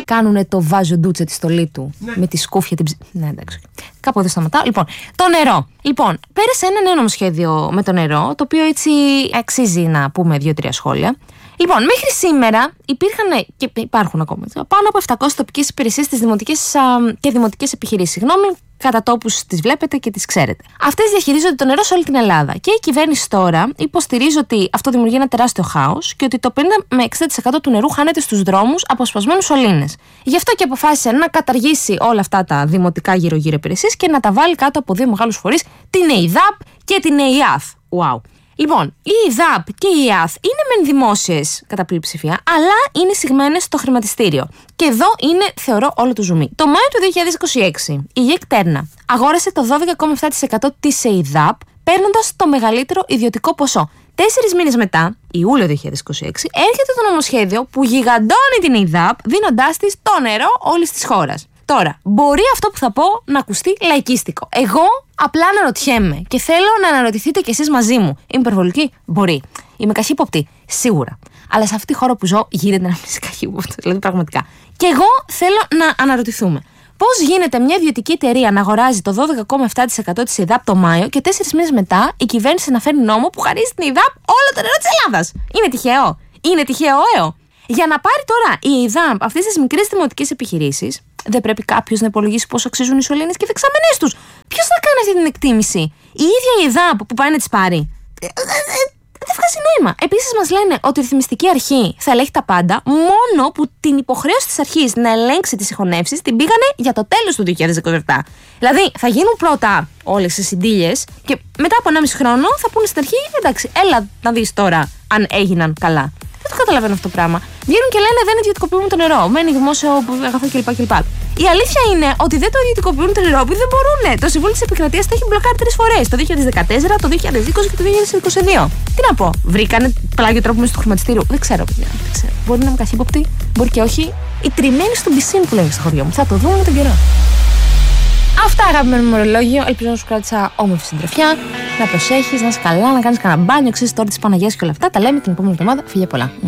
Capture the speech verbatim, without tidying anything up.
κάνουνε το βάζο ντούτσε τη στολή του ναι. με τη σκούφια την ψ... Ναι, εντάξει. Κάπου εδώ σταματάω. Λοιπόν, το νερό. Λοιπόν, πέρασε ένα νέο νομοσχέδιο με το νερό, το οποίο έτσι αξίζει να πούμε δύο-τρία σχόλια. Λοιπόν, μέχρι σήμερα υπήρχαν και υπάρχουν ακόμα πάνω από επτακόσιες τοπικές υπηρεσίες στις δημοτικές α, και δημοτικές επιχειρήσεις. Συγγνώμη, κατά τόπους τις βλέπετε και τις ξέρετε. Αυτές διαχειρίζονται το νερό σε όλη την Ελλάδα. Και η κυβέρνηση τώρα υποστηρίζει ότι αυτό δημιουργεί ένα τεράστιο χάος και ότι το πενήντα με εξήντα τοις εκατό του νερού χάνεται στους δρόμους από σπασμένους σωλήνες. Γι' αυτό και αποφάσισε να καταργήσει όλα αυτά τα δημοτικά γύρω-γύρω υπηρεσίες και να τα βάλει κάτω από δύο μεγάλους φορείς, την ΕΙΔΑΠ και την ΕΙΑΘ. Wow. Λοιπόν, η ΕΙΔΑΠ και η ΕΙΑΘ είναι μεν δημόσιες κατά πλειοψηφία, αλλά είναι συγμένες στο χρηματιστήριο. Και εδώ είναι, θεωρώ, όλο το ζουμί. Το Μάιο του δύο χιλιάδες είκοσι έξι, η ΓΕΚΤΕΡΝΑ αγόρασε το δώδεκα κόμμα επτά τοις εκατό της ΕΙΔΑΠ, παίρνοντας το μεγαλύτερο ιδιωτικό ποσό. Τέσσερις μήνες μετά, Ιούλιο δύο χιλιάδες είκοσι έξι, έρχεται το νομοσχέδιο που γιγαντώνει την ΕΙΔΑΠ, δίνοντάς της το νερό όλης της χώρας. Τώρα, μπορεί αυτό που θα πω να ακουστεί λαϊκίστικο. Εγώ απλά αναρωτιέμαι και θέλω να αναρωτηθείτε κι εσείς μαζί μου. Είμαι υπερβολική? Μπορεί. Είμαι καχύποπτη? Σίγουρα. Αλλά σε αυτή τη χώρα που ζω γίνεται να μην είσαι καχύποπτη. Δηλαδή, πραγματικά. Και εγώ θέλω να αναρωτηθούμε. Πώς γίνεται μια ιδιωτική εταιρεία να αγοράζει το δώδεκα κόμμα επτά τοις εκατό της ΕΙΔΑΠ το Μάιο και τέσσερις μήνες μετά η κυβέρνηση να φέρνει νόμο που χαρίζει στην ΕΙΔΑΠ όλο το νερό της Ελλάδας? Είναι τυχαίο? Είναι τυχαίο, έω? Για να πάρει τώρα η ΕΙΔΑΠ αυτές τις μικρές δημοτικές επιχειρήσεις, δεν πρέπει κάποιος να υπολογίσει πόσο αξίζουν οι σωλήνες και οι δεξαμενές τους? Ποιος θα κάνει αυτή την εκτίμηση? Η ίδια η ΕΙΔΑΠ που πάει να τις πάρει? Δεν βγάζει νόημα. Επίσης, μας λένε ότι η ρυθμιστική αρχή θα ελέγχει τα πάντα, μόνο που την υποχρέωση της αρχής να ελέγξει τις συγχωνεύσεις την πήγανε για το τέλος του δύο χιλιάδες είκοσι επτά. Δηλαδή, θα γίνουν πρώτα όλες οι συντήλειες και μετά από ενάμιση χρόνο θα πούνε στην αρχή: εντάξει, έλα να δεις τώρα αν έγιναν καλά. Δεν το καταλαβαίνω αυτό το πράγμα. Βγαίνουν και λένε δεν ιδιωτικοποιούμε το νερό. Μένει δημόσιο αγαθό κλπ. κλπ. Η αλήθεια είναι ότι δεν το ιδιωτικοποιούν το νερό επειδή δεν μπορούν. Το Συμβούλιο της Επικρατείας τα έχει μπλοκάρει τρεις φορές. Το δύο χιλιάδες δεκατέσσερα, το δύο χιλιάδες είκοσι και το δύο χιλιάδες είκοσι δύο. Τι να πω, βρήκανε πλάγιο τρόπο μέσα στο χρηματιστήριο? Δεν ξέρω, παιδιά. Δεν ξέρω. Μπορεί να είμαι καχύποπτη, μπορεί και όχι. Οι τριμμένοι στον πισίν που λέγεται στο χωριό μου. Θα το δούμε με τον καιρό. Αυτά, αγαπημένο μου ημερολόγιο. Ελπίζω να σου κράτησα όμορφη συντροφιά. Να προσέχεις, να είσαι καλά, να κάνεις κανένα μπάνιο, ξέρεις τώρα τις Παναγιές και όλα αυτά. Τα λέμε την επόμενη εβδομάδα. Φιλιά πολλά.